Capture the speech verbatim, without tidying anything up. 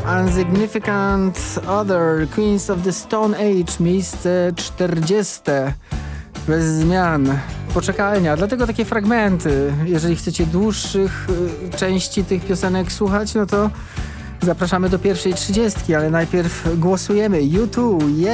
Insignificant Other, Queens of the Stone Age, miejsce czterdzieste. Bez zmian. Poczekalnia, dlatego takie fragmenty. Jeżeli chcecie dłuższych y, części tych piosenek słuchać, no to zapraszamy do pierwszej trzydziestki, ale najpierw głosujemy. U dwa, yeah!